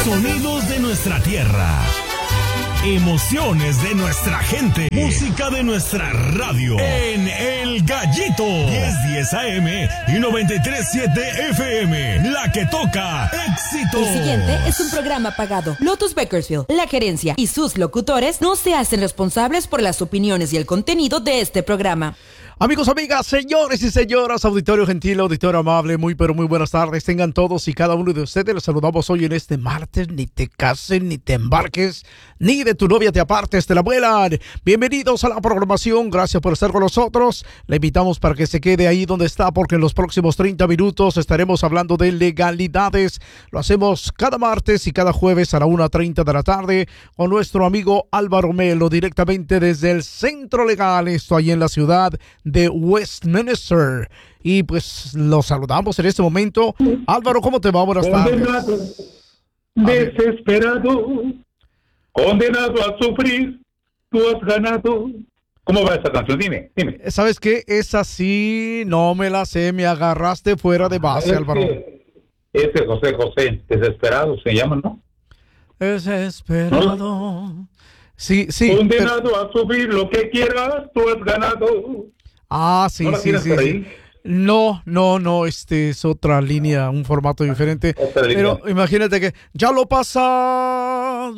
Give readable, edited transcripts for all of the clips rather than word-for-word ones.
Sonidos de nuestra tierra. Emociones de nuestra gente. Música de nuestra radio. En El Gallito. 1010 AM y 93.7 FM. La que toca éxito. El siguiente es un programa pagado. Lotus Bakersfield, la gerencia y sus locutores no se hacen responsables por las opiniones y el contenido de este programa. Amigos, amigas, señores y señoras, auditorio gentil, auditorio amable, muy pero muy buenas tardes. Tengan todos y cada uno de ustedes. Les saludamos hoy en este martes. Ni te cases, ni te embarques, ni de tu novia te apartes, te la vuelan. Bienvenidos a la programación. Gracias por estar con nosotros. Le invitamos para que se quede ahí donde está, porque en los próximos 30 minutos estaremos hablando de legalidades. Lo hacemos cada martes y cada jueves a la 1:30 de la tarde con nuestro amigo Álvaro Melo, directamente desde el Centro Legal, esto ahí en la ciudad de Westminster. Y pues los saludamos en este momento. Álvaro, ¿cómo te va? Buenas tardes. Desesperado, condenado a sufrir, tú has ganado. ¿Cómo va esa canción? Dime. ¿Sabes qué? Esa sí, no me la sé, me agarraste fuera de base, Álvaro. José, Desesperado se llama, ¿no? Desesperado. ¿No? Sí. Condenado a sufrir lo que quieras, tú has ganado. Ah, sí, ¿No sí. No, es otra línea, un formato diferente. Pero imagínate que ya lo pasado,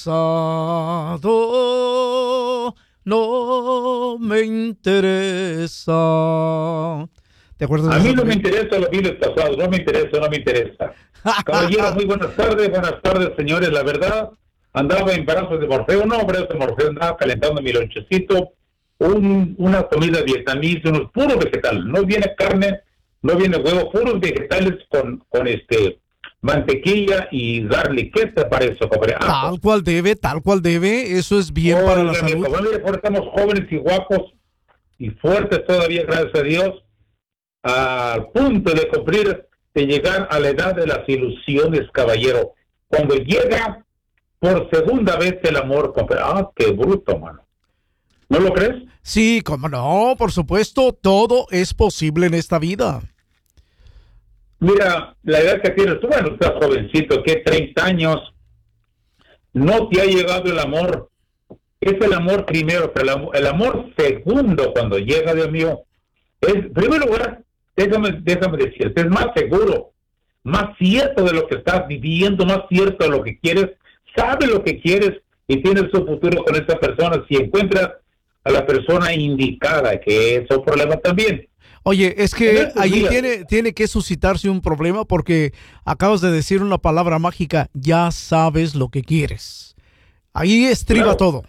no me interesa. ¿Te acuerdas? A mí no me interesa lo que es pasado, no me interesa. Caballero, muy buenas tardes, señores. La verdad, andaba en brazos de Morfeo, andaba calentando mi lonchecito. Una comida vietnamita, unos puros vegetales, no viene carne, no viene huevo, puros vegetales con mantequilla y garlic. ¿Qué te parece, compadre? Tal cual debe, eso es bien para la salud. Compadre, estamos jóvenes y guapos y fuertes todavía, gracias a Dios, al punto de llegar a la edad de las ilusiones, caballero. Cuando llega por segunda vez el amor, compadre, qué bruto, mano. ¿No lo crees? Sí, cómo no, por supuesto, todo es posible en esta vida. Mira, la edad que tienes tú, bueno, estás jovencito, ¿qué? 30 años, no te ha llegado el amor. Es el amor primero, pero el amor segundo cuando llega, Dios mío, es, en primer lugar, déjame decirte, es más seguro, más cierto de lo que estás viviendo, más cierto de lo que quieres, sabes lo que quieres y tienes un futuro con esa persona. Si encuentras a la persona indicada, que es un problema también. Oye, es que allí tiene que suscitarse un problema porque acabas de decir una palabra mágica, ya sabes lo que quieres. Ahí estriba todo.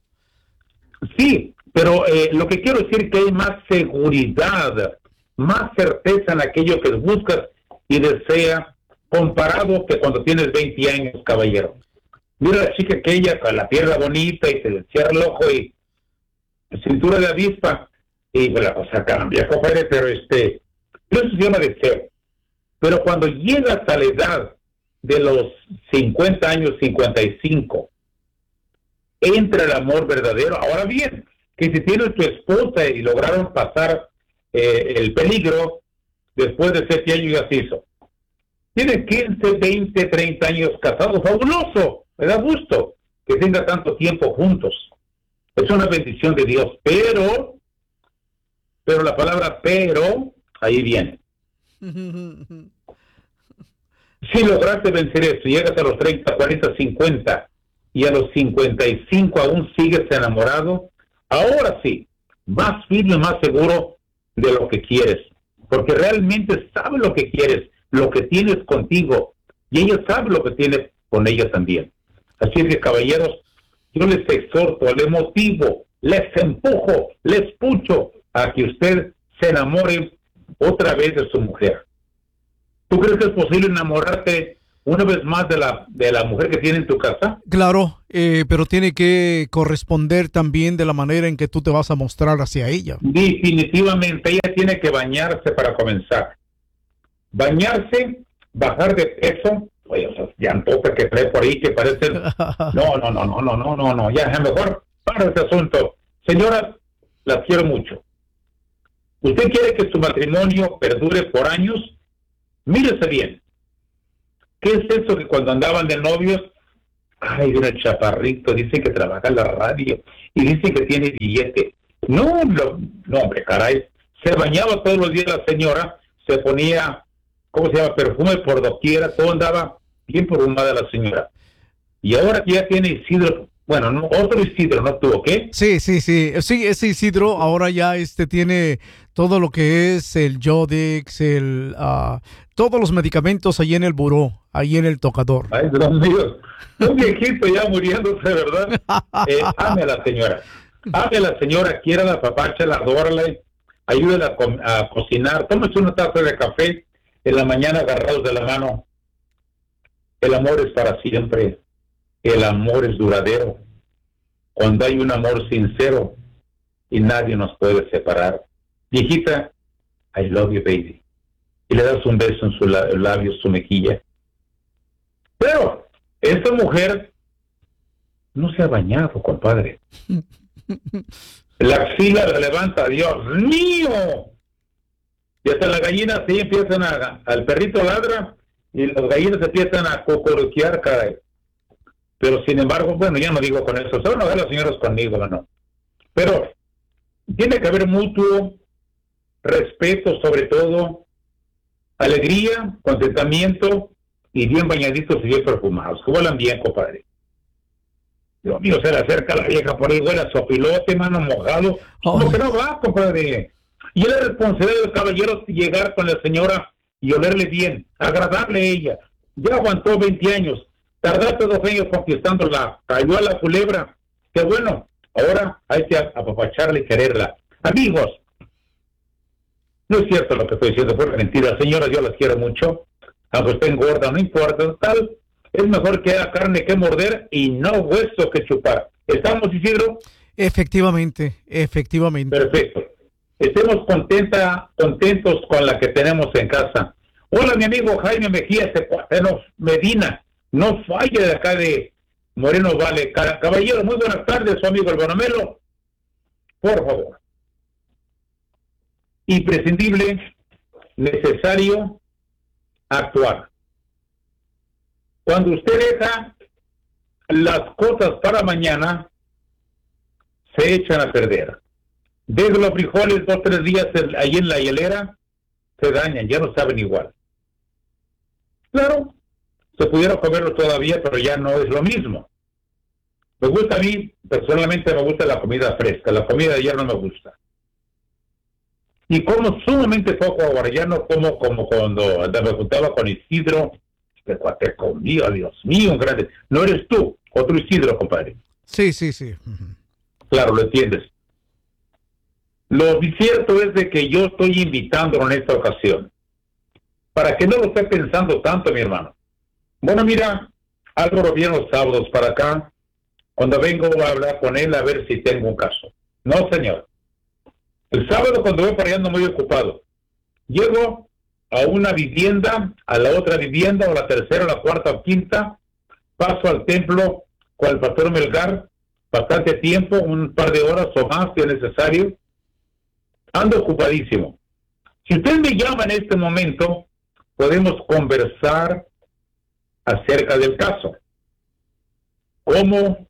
Sí, pero lo que quiero decir es que hay más seguridad, más certeza en aquello que buscas y deseas, comparado que cuando tienes 20 años, caballero. Mira la chica aquella con la pierna bonita y se le cierra el ojo y cintura de avispa, y la cosa cambia, compadre, pero eso se llama deseo. Pero cuando llegas a la edad de los 50 años, 55, entra el amor verdadero. Ahora bien, que si tienes tu esposa y lograron pasar el peligro, después de 7 años ya se hizo. Tienes 15, 20, 30 años casados, fabuloso, me da gusto que tenga tanto tiempo juntos. Es una bendición de Dios, pero la palabra pero, ahí viene. Si lograste vencer eso, llegas a los 30, 40, 50 y a los 55 aún sigues enamorado, ahora sí, más firme, más seguro de lo que quieres, porque realmente sabes lo que quieres, lo que tienes contigo, y ella sabe lo que tiene con ella también. Así es que, caballeros, yo les exhorto, les motivo, les empujo, les pucho a que usted se enamore otra vez de su mujer. ¿Tú crees que es posible enamorarte una vez más de la mujer que tiene en tu casa? Claro, pero tiene que corresponder también de la manera en que tú te vas a mostrar hacia ella. Definitivamente, ella tiene que bañarse para comenzar. Bañarse, bajar de peso. Oye, o sea, ya antoja que trae por ahí que parecen... No, ya es mejor para este asunto. Señoras, las quiero mucho. ¿Usted quiere que su matrimonio perdure por años? Mírese bien. ¿Qué es eso que cuando andaban de novios, ay, viene el chaparrito, dice que trabaja en la radio y dice que tiene billete? No, no, hombre, caray. Se bañaba todos los días la señora, se ponía, ¿cómo se llama? Perfume por doquiera, todo andaba bien perfumada la señora. Y ahora que ya tiene Isidro, bueno, no, otro Isidro, ¿no tuvo qué? Sí, ese Isidro ahora ya tiene todo lo que es el Yodex, todos los medicamentos ahí en el buró, ahí en el tocador. Ay, Dios mío, un viejito ya muriéndose, ¿verdad? Ame a la señora, quiérala, papáchala, adórala, ayúdela a cocinar, tómese una taza de café en la mañana agarrados de la mano. El amor es para siempre, el amor es duradero. Cuando hay un amor sincero y nadie nos puede separar. Viejita, I love you, baby. Y le das un beso en su labio, su mejilla. Pero esta mujer no se ha bañado, compadre. La axila la levanta, Dios mío. Y hasta las gallinas sí empiezan al perrito ladra y las gallinas empiezan a cocoroquear, caray. Pero sin embargo, bueno, ya no digo con eso, solo no de las señoras conmigo, no. Pero tiene que haber mutuo respeto, sobre todo, alegría, contentamiento y bien bañaditos y bien perfumados, que huelan bien, compadre. Dios mío, se le acerca la vieja por ahí, huele a sopilote, mano mojado. Como que no va, compadre. Y es la responsabilidad del caballero llegar con la señora y olerle bien, agradable a ella. Ya aguantó 20 años. Tardaste 2 años conquistándola, cayó a la culebra. Qué bueno, ahora hay que apapacharla y quererla. Amigos, no es cierto lo que estoy diciendo, fue mentira. Señoras, yo las quiero mucho. Aunque estén gordas, no importa, tal. Es mejor que haya carne que morder y no hueso que chupar. ¿Estamos, Isidro? Efectivamente. Perfecto. Estemos contentos con la que tenemos en casa. Hola, mi amigo Jaime Mejía Medina. No falle de acá de Moreno Vale. Caballero, muy buenas tardes, su amigo el Bonamelo. Por favor. Imprescindible, necesario, actuar. Cuando usted deja las cosas para mañana, se echan a perder. Deja los frijoles 2 o 3 días ahí en la hielera, se dañan, ya no saben igual. Claro, se pudiera comerlo todavía, pero ya no es lo mismo. Me gusta a mí, personalmente me gusta la comida fresca, la comida de ayer no me gusta. Y como sumamente poco ahora, ya no como cuando me juntaba con Isidro, que cuate comía, Dios mío, un grande. No eres tú, otro Isidro, compadre. Sí. Claro, lo entiendes. Lo cierto es de que yo estoy invitándolo en esta ocasión, para que no lo esté pensando tanto, mi hermano. Bueno, mira, Álvaro viene los sábados para acá. Cuando vengo voy a hablar con él a ver si tengo un caso. No, señor. El sábado cuando voy para allá ando muy ocupado. Llego a una vivienda, a la otra vivienda, o la tercera, o la cuarta o quinta. Paso al templo con el pastor Melgar. Bastante tiempo, un par de horas o más si es necesario. Ando ocupadísimo. Si usted me llama en este momento, podemos conversar acerca del caso. ¿Cómo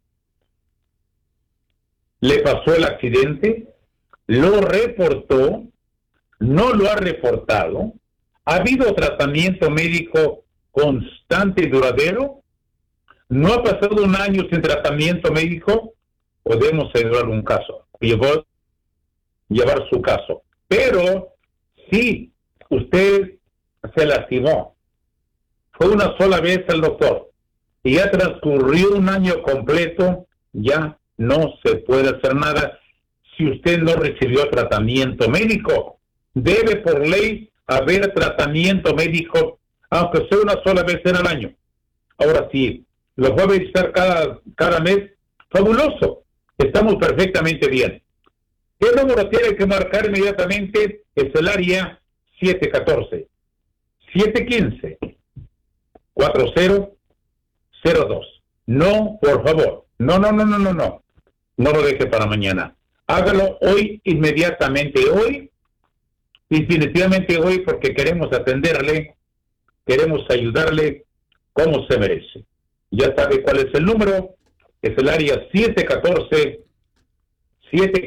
le pasó el accidente? ¿Lo reportó? ¿No lo ha reportado? ¿Ha habido tratamiento médico constante y duradero? ¿No ha pasado 1 año sin tratamiento médico? Podemos ayudar un caso. Llevar su caso. Pero si usted se lastimó, fue una sola vez al doctor y ya transcurrió 1 año completo, ya no se puede hacer nada si usted no recibió tratamiento médico. Debe por ley haber tratamiento médico, aunque sea 1 sola vez en el año. Ahora sí, lo puede visitar cada mes, fabuloso. Estamos perfectamente bien. ¿Qué número tiene que marcar inmediatamente? Es el área 714-715-4002. No, por favor. No. No lo deje para mañana. Hágalo hoy, inmediatamente hoy. Definitivamente hoy, porque queremos atenderle, queremos ayudarle como se merece. Ya sabe cuál es el número, es el área 714